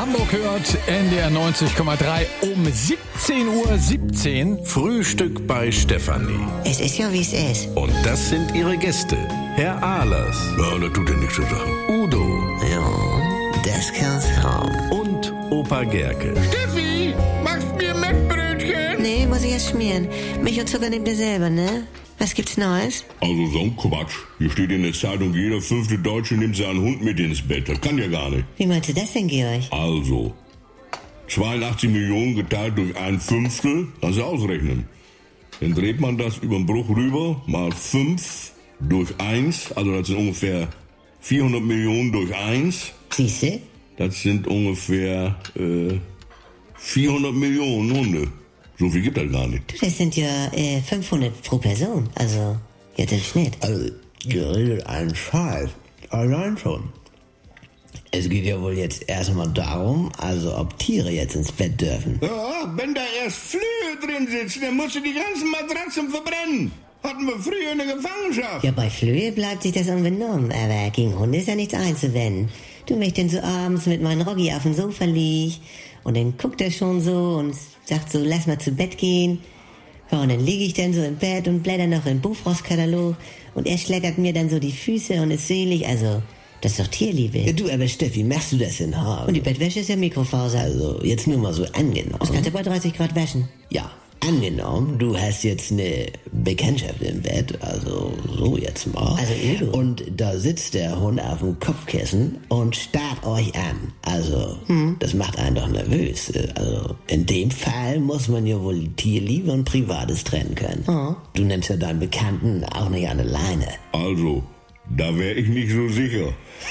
Hamburg hört, NDR 90,3 um 17:17 Uhr. Frühstück bei Stefanie. Es ist ja, wie es ist. Und das sind ihre Gäste. Herr Ahlers. Ja, das tut ja nichts zu sagen. Udo. Ja, das kann's haben. Und Opa Gerke. Steffi, machst mir Mettbrötchen? Nee, muss ich erst schmieren. Milch und Zucker nehmt ihr selber, ne? Was gibt's Neues? Also so ein Quatsch. Hier steht in der Zeitung, jeder 5. Deutsche nimmt seinen Hund mit ins Bett. Das kann ja gar nicht. Wie meinst du das denn, Georg? Also, 82 Millionen geteilt durch 1/5, kannst du ausrechnen. Dann dreht man das über den Bruch rüber, mal 5 durch 1, also das sind ungefähr 400 Millionen durch 1. Siehste? Das sind ungefähr 400 Millionen Hunde. So viel gibt das gar nicht. Du, das sind ja 500 pro Person. Also, jetzt im Schnitt. Also, ihr redet einen Scheiß. Allein schon. Es geht ja wohl jetzt erstmal darum, also ob Tiere jetzt ins Bett dürfen. Ja, wenn da erst Flöhe drin sitzen, dann musst du die ganzen Matratzen verbrennen. Hatten wir früher in der Gefangenschaft. Ja, bei Flöhe bleibt sich das unbenommen, aber gegen Hunde ist ja nichts einzuwenden. Du mich denn so abends mit meinem Roggi auf dem Sofa lieg und dann guckt er schon so und sagt so, lass mal zu Bett gehen. Ja, und dann liege ich dann so im Bett und blätter noch im Buchfrostkatalog und er schlägert mir dann so die Füße und ist selig, also das ist doch Tierliebe. Ja, du, aber Steffi, machst du das denn hart? Und die Bettwäsche ist ja Mikrofaser. Also, jetzt nur mal so angenommen. Das kannst du bei 30 Grad waschen. Ja, angenommen, du hast jetzt eine Bekanntschaft im Bett, also so jetzt mal. Also Udo. Und da sitzt der Hund auf dem Kopfkissen und starrt euch an. Also, das macht einen doch nervös. Also, in dem Fall muss man ja wohl Tierliebe und Privates trennen können. Du nimmst ja deinen Bekannten auch nicht an der Leine. Also, da wäre ich nicht so sicher.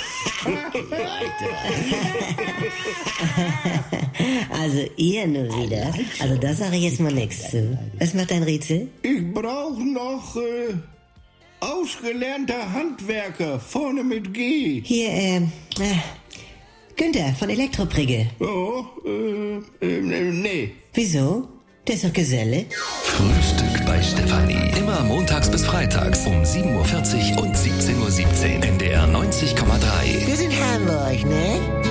Also ihr nur wieder. Also da sage ich jetzt mal nichts zu. Was macht dein Rätsel? Ich brauche noch ausgelernter Handwerker, vorne mit G. Hier, Günther von Elektroprigge. Ja, nee. Wieso? Der ist doch Geselle. Frühstück bei Stefanie. Immer montags bis freitags um 7:40 Uhr und 17:17 Uhr. NDR 90,3. Wir sind Hamburg, ne?